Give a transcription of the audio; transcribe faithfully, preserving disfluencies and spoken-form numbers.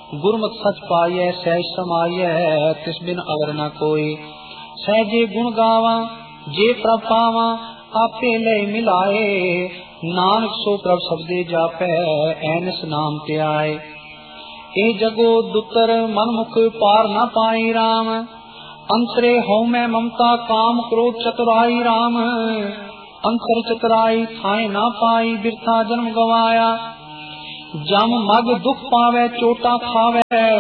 गुरमुख सच पाइए सहज समाइए तिस बिन अवर न कोई। सहजे गुण गावा जे प्रभ पावा आपे ले मिलाए। नानक सो प्रभ शब्दे जापै ऐनस नाम ते आए। ए जगो दुतर मनमुख पार न पाई राम। अंतरे हो मैं ममता काम क्रोध चतुराई राम। अंतर चतुराई थाए ना पाई बिरथा जन्म गवाया। जम मग दुख पावे चोटा खावे